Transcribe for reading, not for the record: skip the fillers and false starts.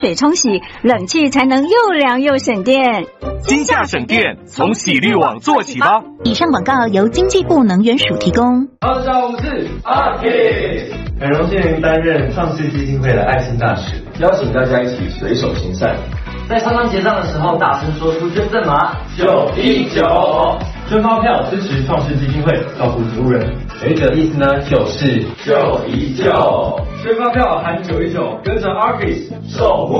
水冲洗，冷气才能又凉又省电。 今夏省电，从洗滤网做起吧。 以上广告由经济部能源署提供。 大家好，我是阿 K， 很荣幸担任创世基金会的爱心大使， 邀请大家一起随手行善， 在商场结账的时候大声说出捐赠码 919，捐发票支持创世基金会，照顾植物人。 有一个意思呢，就是 919，捐发票喊919，跟着 Arcus 守护